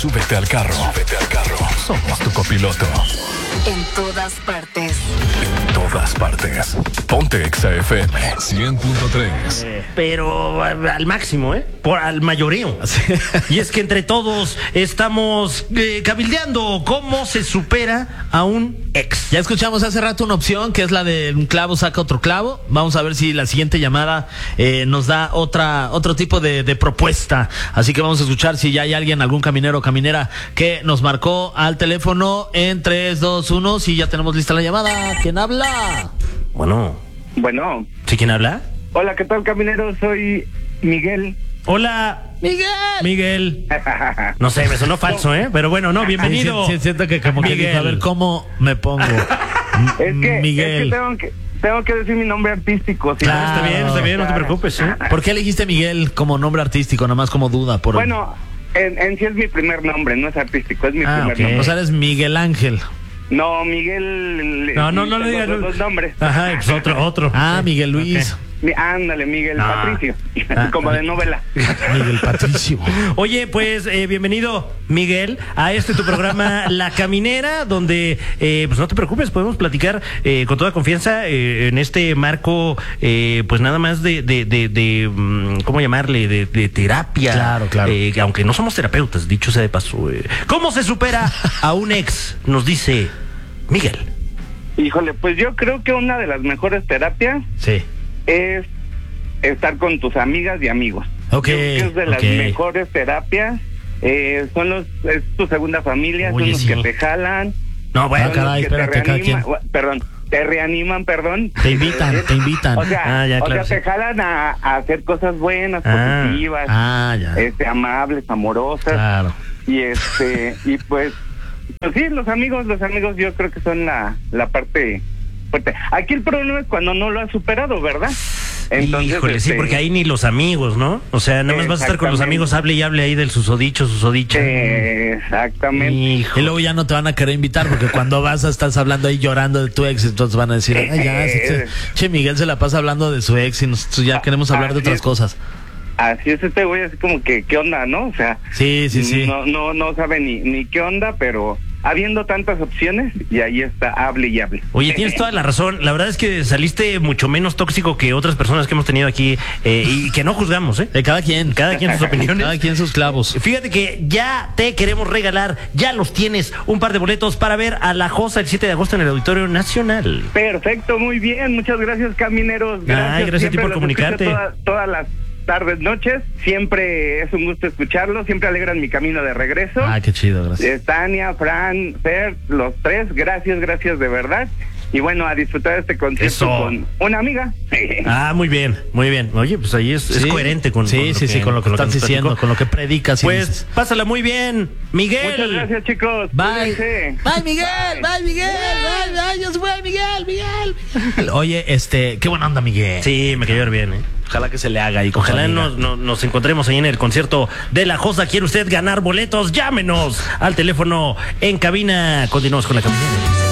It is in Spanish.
Súbete al carro. Somos tu copiloto. En todas partes. En todas partes. Ponte Exa FM 100.3. Pero al máximo, al mayoreo. Y es que entre todos estamos cabildeando cómo se supera a un ex. Ya escuchamos hace rato una opción que es la de un clavo saca otro clavo. Vamos a ver si la siguiente llamada nos da otro tipo de propuesta. Así que vamos a escuchar si ya hay alguien, algún caminero o caminera que nos marcó al teléfono en 3, 2, 1. Si ya tenemos lista la llamada. ¿Quién habla? Bueno. ¿Sí, quién habla? Hola, ¿qué tal, caminero? Soy Miguel. Hola. Miguel. No sé, me sonó falso, pero bueno, no, bienvenido. Sí, siento que como que dijo, a ver cómo me pongo. Miguel. Es que tengo que decir mi nombre artístico. ¿Sí? Claro, está bien, no te preocupes. ¿Por qué elegiste Miguel como nombre artístico? Nada más como duda. Bueno, en sí es mi primer nombre, no es artístico, es mi primer nombre. O sea, eres Miguel Ángel. No, Miguel. No le digas los dos nombres. Ajá, pues otro. Miguel Luis. Okay. Ándale, Miguel Patricio. Como de novela. Miguel Patricio. Oye, pues bienvenido, Miguel, a tu programa La Caminera, donde pues no te preocupes, podemos platicar con toda confianza en este marco, pues nada más de ¿cómo llamarle? De terapia. Claro. Aunque no somos terapeutas, dicho sea de paso. ¿Cómo se supera a un ex? Nos dice Miguel. Híjole, pues yo creo que una de las mejores terapias es estar con tus amigas y amigos. Es de las mejores terapias. Es tu segunda familia, son los que te jalan. No, bueno, te reaniman. Te invitan. O sea, te jalan a hacer cosas buenas, positivas, amables, amorosas. Claro. Y pues sí, los amigos yo creo que son la parte fuerte. Aquí el problema es cuando no lo has superado, ¿verdad? Entonces, híjole, sí, porque ahí ni los amigos, ¿no? O sea, nada más vas a estar con los amigos, hable y hable ahí del susodicha. Exactamente. Hijo. Y luego ya no te van a querer invitar porque cuando estás hablando ahí llorando de tu ex, entonces van a decir, Miguel se la pasa hablando de su ex y nosotros ya queremos hablar de otras cosas. Así es, este güey así como que, ¿qué onda, no? O sea, sí. No sabe ni qué onda, pero habiendo tantas opciones, y ahí está, hable y hable. Oye, tienes toda la razón. La verdad es que saliste mucho menos tóxico que otras personas que hemos tenido aquí, y que no juzgamos, Cada quien sus opiniones. Cada quien sus clavos. Fíjate que ya te queremos regalar, ya los tienes, un par de boletos para ver a La Josa el 7 de agosto en el Auditorio Nacional. Perfecto, muy bien. Muchas gracias, camineros. Gracias a ti por comunicarte. Todas las tardes, noches, siempre es un gusto escucharlos, siempre alegran mi camino de regreso. Qué chido, gracias. Tania, Fran, Fer, los tres, gracias de verdad. Y bueno, a disfrutar de este concierto con una amiga. Muy bien. Oye, pues ahí es coherente con lo que estás diciendo, con lo que predicas. Pues pásala muy bien, Miguel. Muchas gracias, chicos. Bye, Miguel. Bye, yo soy Miguel. Oye, qué buena onda, Miguel. Sí, me cayó bien, Ojalá que se le haga ahí. Ojalá nos encontremos ahí en el concierto de La Josa. ¿Quiere usted ganar boletos? Llámenos al teléfono en cabina. Continuamos con la caminera.